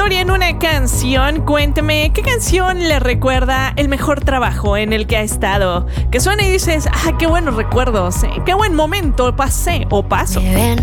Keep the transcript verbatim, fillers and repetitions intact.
historia en una canción. Cuénteme, ¿qué canción le recuerda el mejor trabajo en el que ha estado? Que suena y dices, ah, qué buenos recuerdos, ¿eh? Qué buen momento pasé o paso.